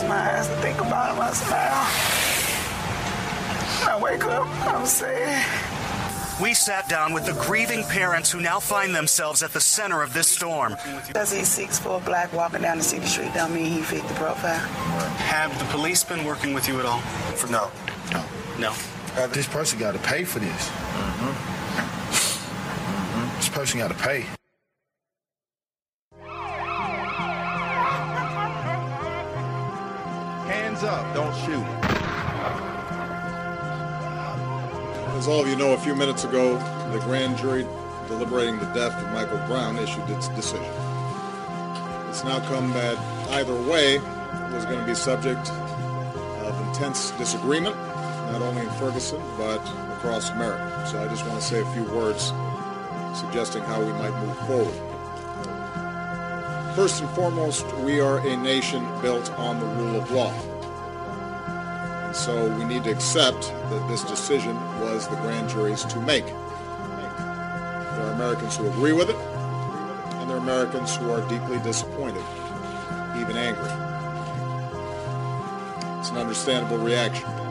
my eyes and think about him, I smile. I wake up, I'm sad. We sat down with the grieving parents who now find themselves at the center of this storm. Because he's 6'4" black walking down the city street don't mean he fit the profile. Have the police been working with you at all? No. No. This person got to pay for this. This person got to pay. Hands up, don't shoot. As all of you know, a few minutes ago, the grand jury deliberating the death of Michael Brown issued its decision. It's now come that either way was going to be subject of intense disagreement, not only in Ferguson, but across America. So I just want to say a few words suggesting how we might move forward. First and foremost, we are a nation built on the rule of law. And so we need to accept that this decision was the grand jury's to make. There are Americans who agree with it, and there are Americans who are deeply disappointed, even angry. It's an understandable reaction.